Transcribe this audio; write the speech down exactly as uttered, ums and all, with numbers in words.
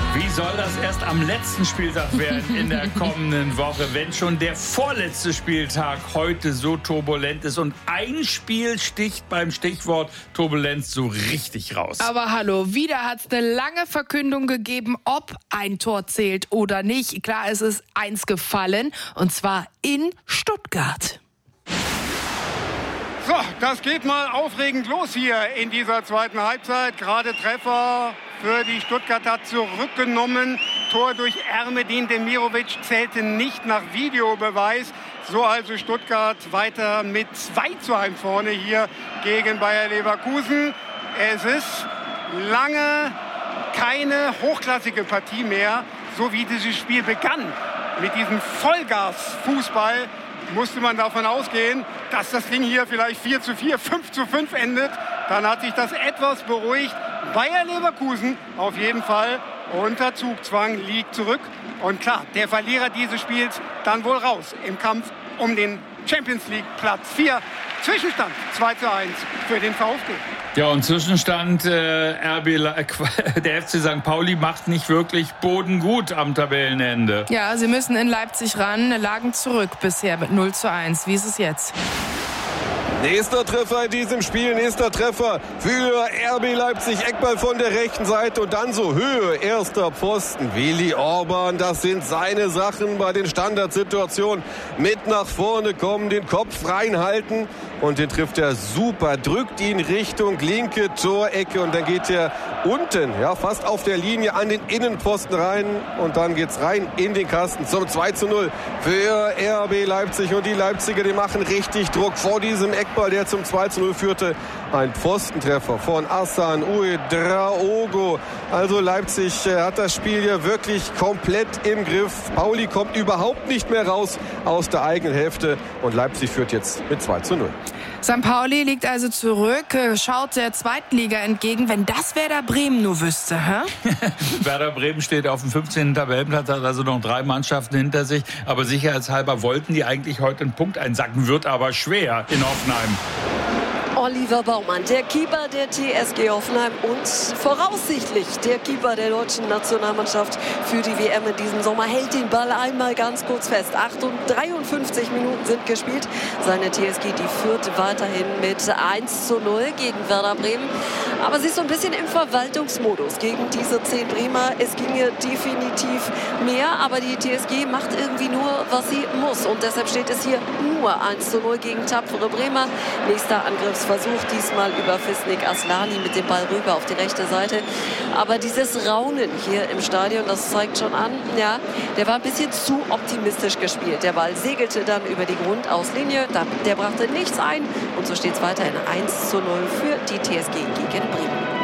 Wie soll das erst am letzten Spieltag werden in der kommenden Woche, wenn schon der vorletzte Spieltag heute so turbulent ist und ein Spiel sticht beim Stichwort Turbulenz so richtig raus. Aber hallo, wieder hat es eine lange Verkündung gegeben, ob ein Tor zählt oder nicht. Klar, es ist eins gefallen, und zwar in Stuttgart. So, das geht mal aufregend los hier in dieser zweiten Halbzeit. Gerade Treffer für die Stuttgarter zurückgenommen. Tor durch Ermedin Demirovic zählte nicht nach Videobeweis. So also Stuttgart weiter mit zwei zu eins vorne hier gegen Bayer Leverkusen. Es ist lange keine hochklassige Partie mehr, so wie dieses Spiel begann. Mit diesem Vollgas-Fußball musste man davon ausgehen, dass das Ding hier vielleicht vier zu vier, fünf zu fünf endet. Dann hat sich das etwas beruhigt. Bayer Leverkusen auf jeden Fall unter Zugzwang, liegt zurück. Und klar, der Verlierer dieses Spiels dann wohl raus im Kampf um den Champions League Platz vier. Zwischenstand zwei zu eins für den VfB. Ja, und Zwischenstand äh, R B, der F C Sankt Pauli macht nicht wirklich Boden gut am Tabellenende. Ja, sie müssen in Leipzig ran, lagen zurück bisher mit null zu eins. Wie ist es jetzt? Nächster Treffer in diesem Spiel, nächster Treffer für R B Leipzig. Eckball von der rechten Seite und dann so Höhe, erster Pfosten. Willi Orban, das sind seine Sachen bei den Standardsituationen. Mit nach vorne kommen, den Kopf reinhalten und den trifft er super. Drückt ihn Richtung linke Torecke und dann geht er unten, ja, fast auf der Linie an den Innenpfosten rein und dann geht's rein in den Kasten zum zwei zu null für R B Leipzig. Und die Leipziger, die machen richtig Druck vor diesem Eckball, der zum zwei zu null führte. Ein Pfostentreffer von Hassan Ouedraogo. Also Leipzig hat das Spiel hier wirklich komplett im Griff. Pauli kommt überhaupt nicht mehr raus aus der eigenen Hälfte und Leipzig führt jetzt mit zwei zu null. Sankt Pauli liegt also zurück, schaut der Zweitliga entgegen. Wenn das Werder Bremen nur wüsste, hä? Werder Bremen steht auf dem fünfzehnten Tabellenplatz, hat also noch drei Mannschaften hinter sich. Aber sicherheitshalber wollten die eigentlich heute einen Punkt einsacken, wird aber schwer in Hoffenheim. Oliver Baumann, der Keeper der T S G Hoffenheim und voraussichtlich der Keeper der deutschen Nationalmannschaft für die W M in diesem Sommer, hält den Ball einmal ganz kurz fest. dreiundfünfzig Minuten sind gespielt. Seine T S G, die führt weiterhin mit eins zu null gegen Werder Bremen. Aber sie ist so ein bisschen im Verwaltungsmodus gegen diese zehn Bremer. Es ginge definitiv mehr, aber die T S G macht irgendwie nur, was sie muss. Und deshalb steht es hier nur eins zu null gegen tapfere Bremer. Nächster Angriffsversuch, diesmal über Fisnik Aslani mit dem Ball rüber auf die rechte Seite. Aber dieses Raunen hier im Stadion, das zeigt schon an, ja, der war ein bisschen zu optimistisch gespielt. Der Ball segelte dann über die Grundauslinie, der brachte nichts ein und so steht es weiterhin eins zu null für die T S G gegen Bremen.